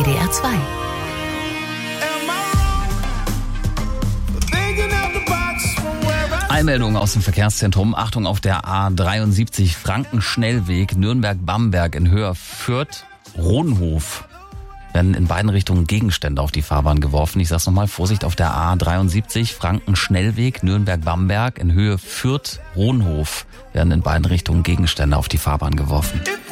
WDR 2. Eilmeldung aus dem Verkehrszentrum. Achtung auf der A73 Frankenschnellweg Nürnberg-Bamberg in Höhe Fürth-Rohnhof. Werden in beiden Richtungen Gegenstände auf die Fahrbahn geworfen. Ich sag's nochmal, Vorsicht auf der A73 Frankenschnellweg Nürnberg-Bamberg in Höhe Fürth-Rohnhof. Werden in beiden Richtungen Gegenstände auf die Fahrbahn geworfen.